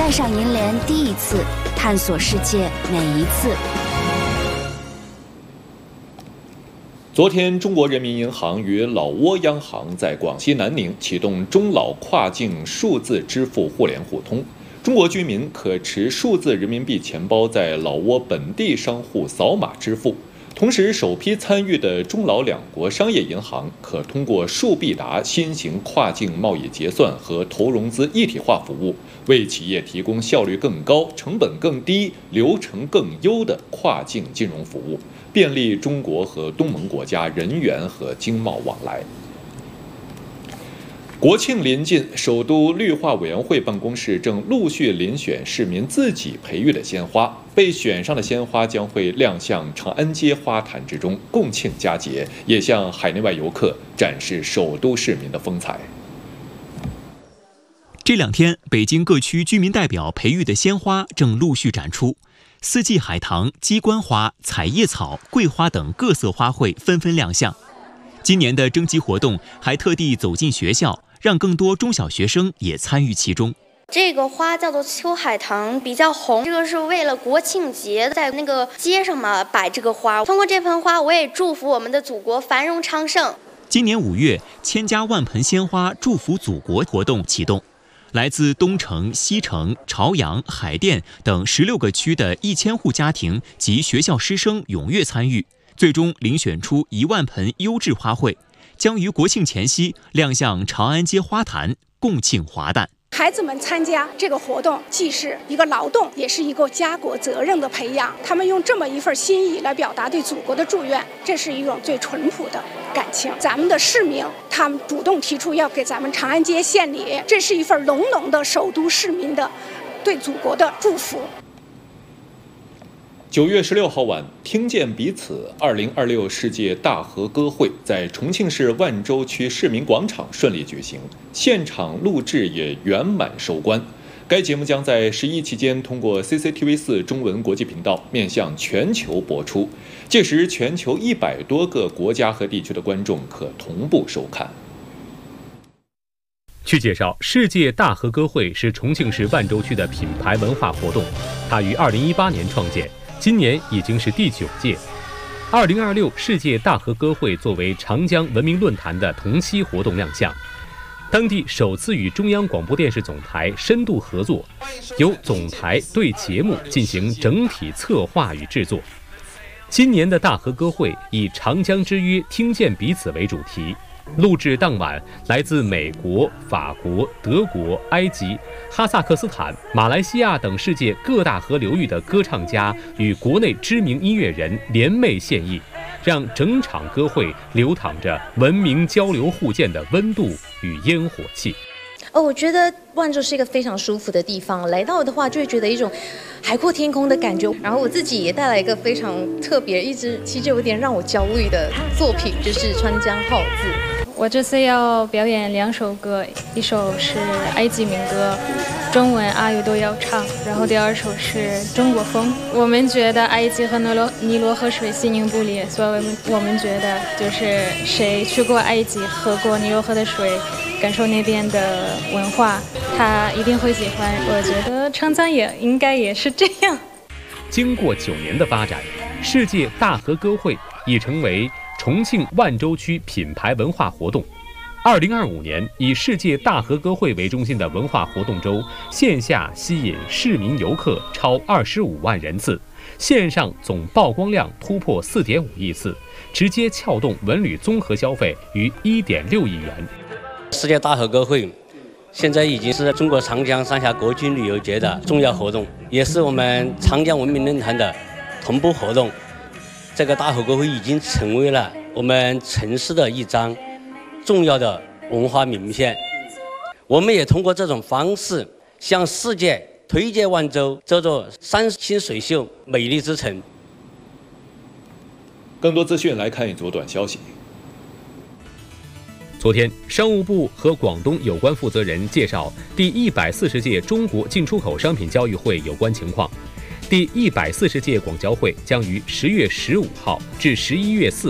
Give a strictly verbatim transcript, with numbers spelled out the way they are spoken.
爱上银联第一次，探索世界每一次。 昨天，中国人民银行与老挝央行在广西南宁启动中老跨境数字支付互联互通，中国居民可持数字人民币钱包在老挝本地商户扫码支付。同时，首批参与的中老两国商业银行可通过数必达新型跨境贸易结算和投融资一体化服务，为企业提供效率更高、成本更低、流程更优的跨境金融服务，便利中国和东盟国家人员和经贸往来。国庆临近，首都绿化委员会办公室正陆续遴选市民自己培育的鲜花，被选上的鲜花将会亮相长安街花坛之中，共庆佳节，也向海内外游客展示首都市民的风采。 这两天，北京各区居民代表培育的鲜花正陆续展出，四季海棠、鸡冠花、彩叶草、桂花等各色花卉纷纷亮相。今年的征集活动还特地走进学校，让更多中小学生也参与其中。 这个花叫做秋海棠，比较红。这个是为了国庆节在那个街上嘛摆这个花。通过这盆花，我也祝福我们的祖国繁荣昌盛。 今年五月，千家万盆鲜花祝福祖国活动启动，来自东城、西城、朝阳、海淀等十六个区的一千户家庭及学校师生踊跃参与，最终遴选出一万盆优质花卉，将于国庆前夕亮相长安街花坛，共庆华诞。 孩子们参加这个活动，既是一个劳动，也是一个家国责任的培养。他们用这么一份心意来表达对祖国的祝愿，这是一种最淳朴的感情。咱们的市民，他们主动提出要给咱们长安街献礼，这是一份浓浓的首都市民的对祖国的祝福。 九月十六号晚，听见彼此二零二六世界大合歌会在重庆市万州区市民广场顺利举行，现场录制也圆满收官。该节目将在十一期间通过 C C T V 四 中文国际频道面向全球播出，届时全球一百多个国家和地区的观众可同步收看。 据介绍，世界大合歌会是重庆市万州区的品牌文化活动，它于二零一八年创建。今年已经是第九届。二零二六世界大合歌会作为长江文明论坛的同期活动亮相，当地首次与中央广播电视总台深度合作，由总台对节目进行整体策划与制作。今年的大合歌会以长江之约听见彼此为主题。录制当晚，来自美国、法国、德国、埃及、哈萨克斯坦、马来西亚等世界各大河流域的歌唱家与国内知名音乐人联袂献艺，让整场歌会流淌着文明交流互鉴的温度与烟火气。 哦，我觉得万州是一个非常舒服的地方，来到的话就会觉得一种海阔天空的感觉。然后我自己也带来一个非常特别，一直其实有点让我焦虑的作品，就是《川江号字》。 我这次要表演两首歌，一首是埃及民歌，中文阿语都要唱，然后第二首是中国风。我们觉得埃及和尼罗尼罗河水形影不离，所以我们觉得就是谁去过埃及，喝过尼罗河的水，感受那边的文化，他一定会喜欢。我觉得长江也应该也是这样。 经过九年的发展，世界大合歌会已成为重庆万州区品牌文化活动。二零二五年，以世界大合歌会为中心的文化活动周，线下吸引市民游客超二十五万人次，线上总曝光量突破四点五亿次，直接撬动文旅综合消费逾一点六亿元。 世界大合歌会现在已经是中国长江三峡国际旅游节的重要活动，也是我们长江文明论坛的同步活动。这个大合歌会已经成为了我们城市的一张重要的文化名片。我们也通过这种方式向世界推介万州这座山清水秀美丽之城。 更多资讯来看一组短消息。 昨天，商务部和广东有关负责人介绍第一百四十届中国进出口商品交易会有关情况。第一百四十届广交会将于十月十五号至十一月四